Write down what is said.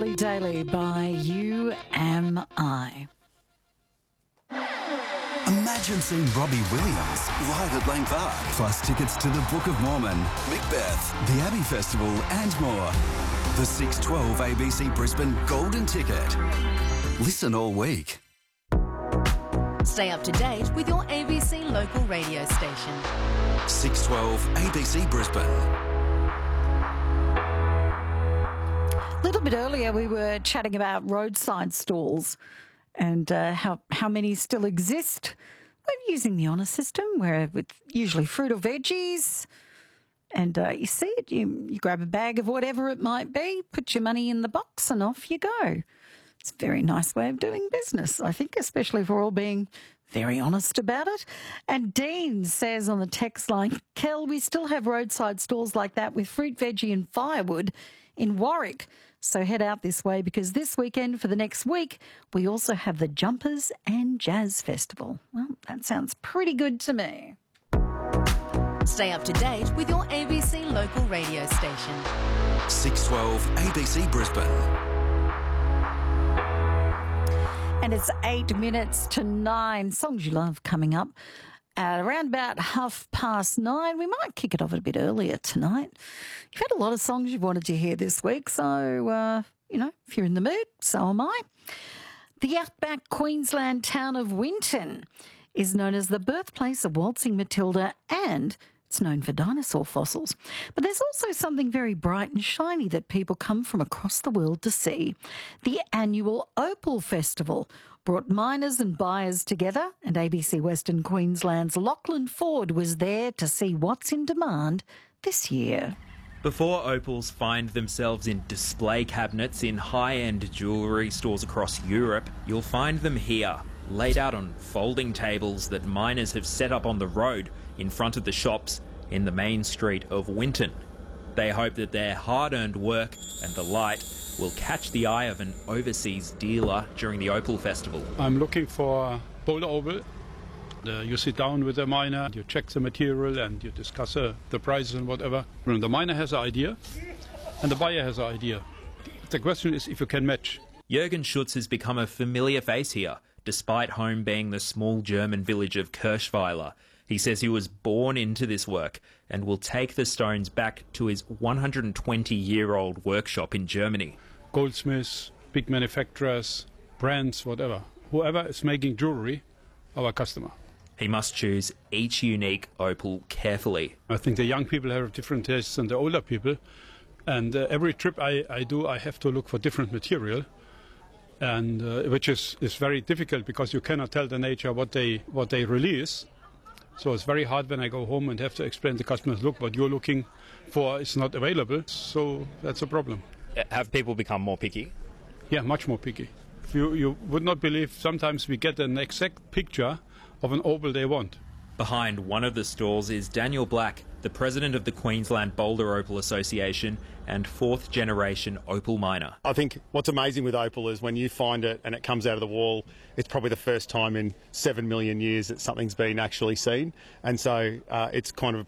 Kelly Daly by UMI. Imagine seeing Robbie Williams live at Lang Park, plus tickets to the Book of Mormon, Macbeth, the Abbey Festival and more. The 6/12 ABC Brisbane Golden Ticket. Listen all week. Stay up to date with your ABC local radio station. 6/12 ABC Brisbane. A little bit earlier, we were chatting about roadside stalls and how many still exist. We're using the honour system, where with usually fruit or veggies, and you see it, you grab a bag of whatever it might be, put your money in the box, and off you go. It's a very nice way of doing business, I think, especially if we're all being very honest about it. And Dean says on the text line, Kel, we still have roadside stalls like that with fruit, veggie and firewood in Warwick. So head out this way, because this weekend for the next week, we also have the Jumpers and Jazz Festival. Well, that sounds pretty good to me. Stay up to date with your ABC local radio station. 6/12 ABC Brisbane. And it's 8 minutes to 9. Songs you love coming up at around about 9:30. We might kick it off a bit earlier tonight. You've had a lot of songs you've wanted to hear this week, so, if you're in the mood, so am I. The outback Queensland town of Winton is known as the birthplace of Waltzing Matilda, and it's known for dinosaur fossils. But there's also something very bright and shiny that people come from across the world to see. The annual Opal Festival brought miners and buyers together, and ABC Western Queensland's Lachlan Ford was there to see what's in demand this year. Before opals find themselves in display cabinets in high-end jewellery stores across Europe, you'll find them here, laid out on folding tables that miners have set up on the road in front of the shops in the main street of Winton. They hope that their hard-earned work and the light will catch the eye of an overseas dealer during the Opal Festival. I'm looking for Boulder Opal. You sit down with the miner, you check the material and you discuss the prices and whatever. And the miner has an idea and the buyer has an idea. The question is if you can match. Jürgen Schutz has become a familiar face here, despite home being the small German village of Kirschweiler. He says he was born into this work and will take the stones back to his 120-year-old workshop in Germany. Goldsmiths, big manufacturers, brands, whatever. Whoever is making jewellery, our customer. He must choose each unique opal carefully. I think the young people have different tastes than the older people. And every trip I do, I have to look for different material. And which is very difficult because you cannot tell the nature what they release. So it's very hard when I go home and have to explain to customers, look, what you're looking for is not available. So that's a problem. Have people become more picky? Yeah, much more picky. You would not believe sometimes we get an exact picture of an opal they want. Behind one of the stalls is Daniel Black, the president of the Queensland Boulder Opal Association and fourth-generation opal miner. I think what's amazing with opal is when you find it and it comes out of the wall, it's probably the first time in 7 million years that something's been actually seen. And so it's kind of